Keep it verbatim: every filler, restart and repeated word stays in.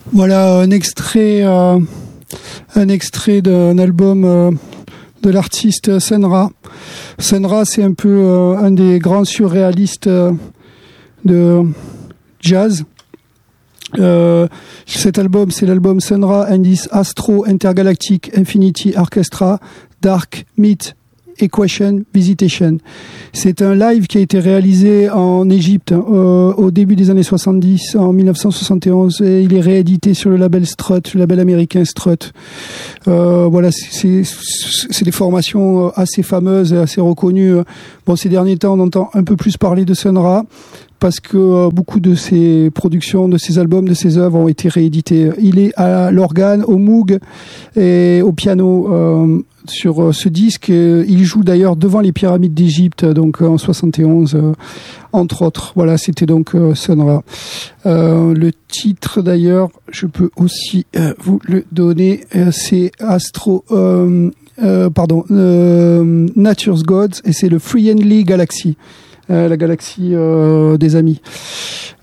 Voilà un extrait, euh, un extrait d'un album euh, de l'artiste Sun Ra. Sun Ra, c'est un peu euh, un des grands surréalistes euh, de jazz. Euh, cet album, c'est l'album Sun Ra and his Astro Intergalactic Infinity Orchestra Dark Myth Equation Visitation. C'est un live qui a été réalisé en Égypte euh, au début des années soixante-dix, en mille neuf cent soixante et onze, et il est réédité sur le label Strut, le label américain Strut. Euh, voilà, c'est, c'est, c'est des formations assez fameuses et assez reconnues. Bon, ces derniers temps, on entend un peu plus parler de Sun Ra, parce que euh, beaucoup de ses productions, de ses albums, de ses œuvres ont été rééditées. Il est à l'organe, au moog et au piano euh, sur euh, ce disque. Il joue d'ailleurs devant les pyramides d'Égypte, donc euh, en soixante et onze, euh, entre autres. Voilà, c'était donc euh, Sun Ra. Euh, le titre d'ailleurs, je peux aussi euh, vous le donner, euh, c'est Astro... Euh, euh, pardon, euh, Nature's Gods, et c'est le Friendly Galaxy. Euh, la galaxie euh, des amis.